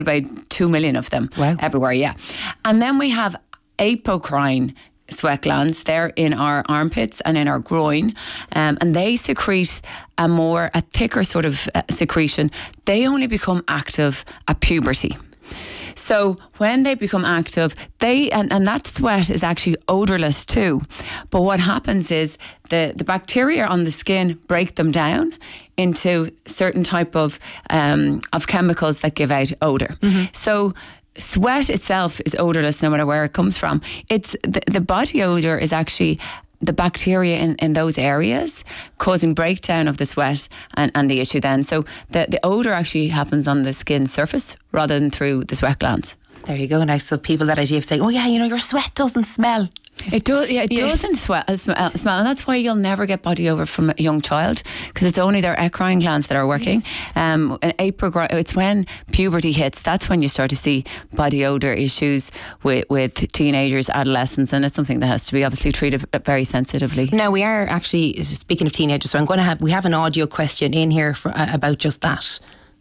about 2 million of them everywhere, yeah. And then we have apocrine sweat glands. They're in our armpits and in our groin, and they secrete a thicker sort of secretion. They only become active at puberty. So when they become active, and that sweat is actually odorless too. But what happens is the bacteria on the skin break them down into certain type of chemicals that give out odor. So sweat itself is odorless no matter where it comes from. It's the body odor is actually the bacteria in those areas causing breakdown of the sweat and the issue then. So the odour actually happens on the skin surface rather than through the sweat glands. There you go. Now, so people that idea of saying, oh yeah, your sweat doesn't smell. It does. Yeah, it doesn't smell, and that's why you'll never get body odor from a young child, because it's only their eccrine glands that are working. Yes. It's when puberty hits, that's when you start to see body odor issues with teenagers, adolescents, and it's something that has to be obviously treated very sensitively. Now, we are actually speaking of teenagers, so we have an audio question in here about just that.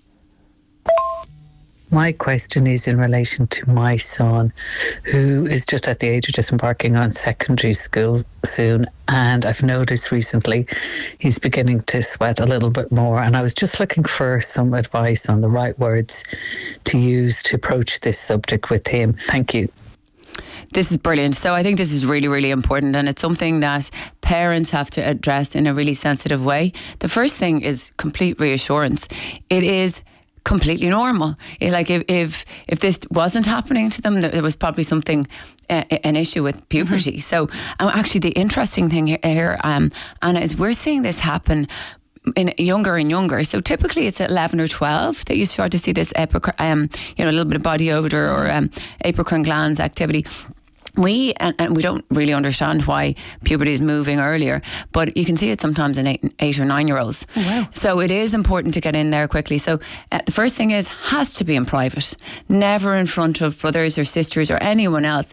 My question is in relation to my son, who is just at the age of just embarking on secondary school soon. And I've noticed recently he's beginning to sweat a little bit more. And I was just looking for some advice on the right words to use to approach this subject with him. Thank you. This is brilliant. So I think this is really, really important, and it's something that parents have to address in a really sensitive way. The first thing is complete reassurance. It is completely normal. If this wasn't happening to them, there was probably something, an issue with puberty. So actually the interesting thing here, Anna, is we're seeing this happen in younger and younger. So typically it's at 11 or 12 that you start to see this a little bit of body odor or apocrine glands activity. We don't really understand why puberty is moving earlier, but you can see it sometimes in 8 or 9 year olds. Oh, wow. So it is important to get in there quickly. So the first thing has to be in private, never in front of brothers or sisters or anyone else.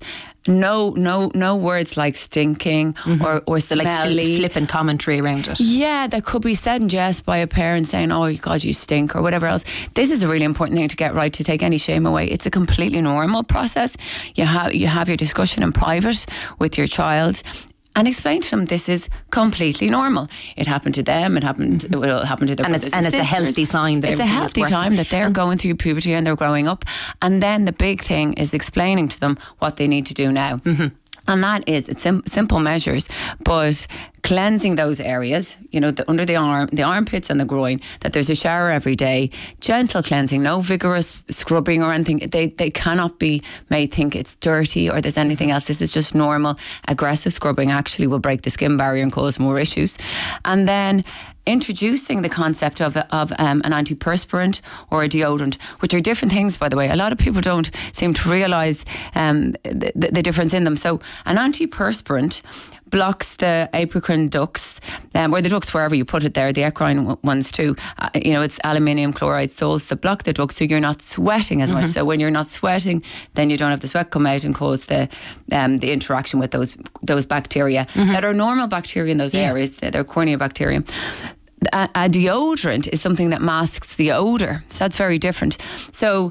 No words like stinking or smelly. Like flippant commentary around it. Yeah, that could be said in jest by a parent saying, oh God, you stink, or whatever else. This is a really important thing to get right, to take any shame away. It's a completely normal process. You have your discussion in private with your child and explain to them this is completely normal. It happened to them, it will happen to their brothers and sisters. It's a healthy sign. It's a healthy time that they're going through puberty and they're growing up. And then the big thing is explaining to them what they need to do now. And that is, it's simple measures, but cleansing those areas, under the armpits and the groin, that there's a shower every day, gentle cleansing, no vigorous scrubbing or anything. They cannot be made think it's dirty or there's anything else. This is just normal. Aggressive scrubbing actually will break the skin barrier and cause more issues. And then introducing the concept of an antiperspirant or a deodorant, which are different things, by the way. A lot of people don't seem to realise the difference in them. So an antiperspirant blocks the apocrine ducts, or the ducts wherever you put it there, the eccrine ones too. It's aluminium chloride salts that block the ducts, so you're not sweating as much. So when you're not sweating, then you don't have the sweat come out and cause the interaction with those bacteria that are normal bacteria in those areas. They're corneobacterium. A deodorant is something that masks the odour, so that's very different. So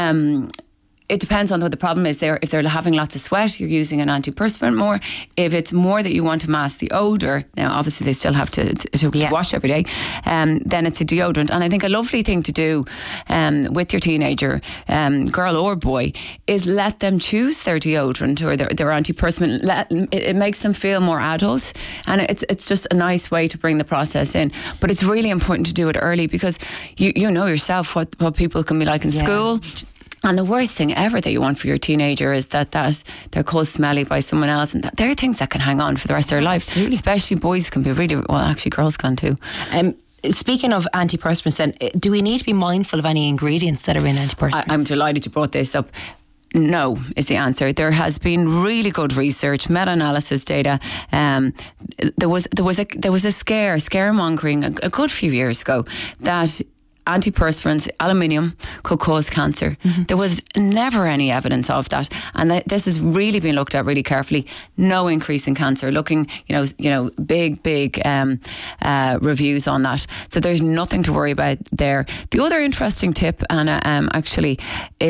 it depends on what the problem is there. If they're having lots of sweat, you're using an antiperspirant more. If it's more that you want to mask the odour, now obviously they still have to wash every day, then it's a deodorant. And I think a lovely thing to do with your teenager, girl or boy, is let them choose their deodorant or their antiperspirant. It makes them feel more adult, and it's just a nice way to bring the process in. But it's really important to do it early, because you know yourself what people can be like in school. And the worst thing ever that you want for your teenager is that they're called smelly by someone else, and there are things that can hang on for the rest of their lives. Absolutely. Especially boys can be actually girls can too. Speaking of antiperspirants, then, do we need to be mindful of any ingredients that are in antiperspirants? I'm delighted you brought this up. No is the answer. There has been really good research, meta-analysis data. There was a scaremongering a good few years ago that antiperspirants, aluminium could cause cancer. There was never any evidence of that, and this has really been looked at really carefully. No increase in cancer. Looking, big reviews on that. So there's nothing to worry about there. The other interesting tip, Anna, actually,